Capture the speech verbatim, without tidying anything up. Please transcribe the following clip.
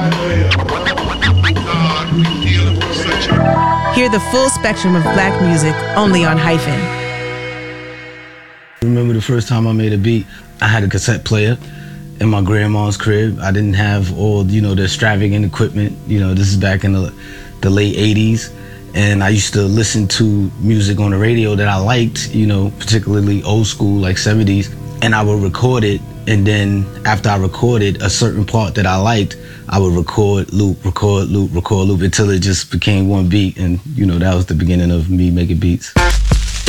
Hear the full spectrum of black music only on Hyphen. I remember the first time I made a beat, I had a cassette player in my grandma's crib. I didn't have all, you know, the extravagant equipment. You know, this is back in the, the late eighties. And I used to listen to music on the radio that I liked, you know, particularly old school, like seventies. And I would record it. And then after I recorded a certain part that I liked, I would record, loop, record, loop, record, loop until it just became one beat. And, you know, that was the beginning of me making beats.